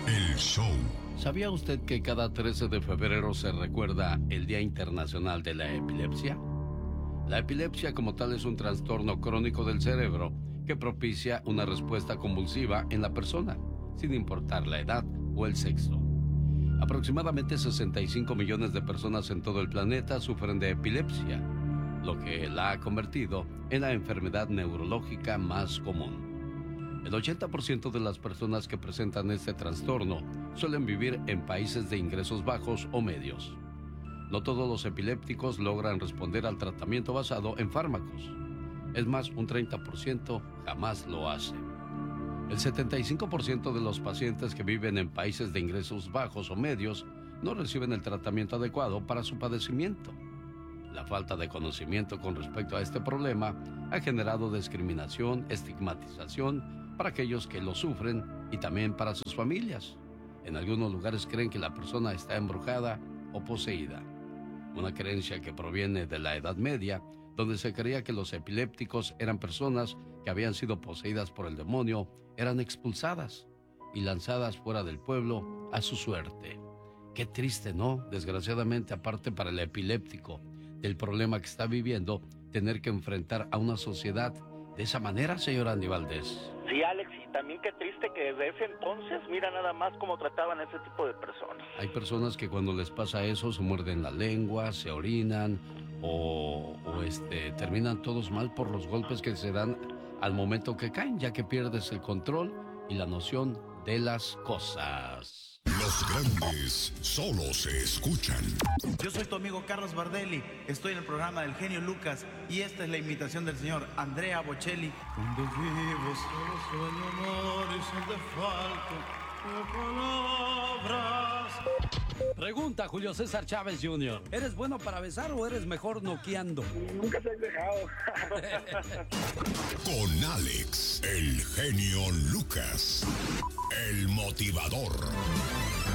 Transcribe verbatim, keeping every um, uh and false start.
el show. ¿Sabía usted que cada trece de febrero se recuerda el Día Internacional de la Epilepsia? La epilepsia como tal es un trastorno crónico del cerebro que propicia una respuesta convulsiva en la persona, sin importar la edad o el sexo. Aproximadamente sesenta y cinco millones de personas en todo el planeta sufren de epilepsia, lo que la ha convertido en la enfermedad neurológica más común. El ochenta por ciento de las personas que presentan este trastorno suelen vivir en países de ingresos bajos o medios. No todos los epilépticos logran responder al tratamiento basado en fármacos. Es más, un treinta por ciento jamás lo hace. El setenta y cinco por ciento de los pacientes que viven en países de ingresos bajos o medios no reciben el tratamiento adecuado para su padecimiento. La falta de conocimiento con respecto a este problema ha generado discriminación, estigmatización para aquellos que lo sufren y también para sus familias. En algunos lugares creen que la persona está embrujada o poseída. Una creencia que proviene de la Edad Media, donde se creía que los epilépticos eran personas que habían sido poseídas por el demonio, eran expulsadas y lanzadas fuera del pueblo a su suerte. Qué triste, ¿no? Desgraciadamente, aparte para el epiléptico, del problema que está viviendo, tener que enfrentar a una sociedad de esa manera, señor Andy Valdés. Sí, Alex, y también qué triste que desde ese entonces, mira nada más cómo trataban a ese tipo de personas. Hay personas que cuando les pasa eso se muerden la lengua, se orinan o, o este, terminan todos mal por los golpes que se dan al momento que caen, ya que pierdes el control y la noción de las cosas. Los grandes solo se escuchan. Yo soy tu amigo Carlos Bardelli, estoy en el programa del genio Lucas y esta es la imitación del señor Andrea Bocelli. Cuando vivo solo sueño amor y son de falto de palabras. Pregunta Julio César Chávez junior ¿Eres bueno para besar o eres mejor noqueando? Nunca se han dejado. Con Alex, el genio Lucas, el motivador.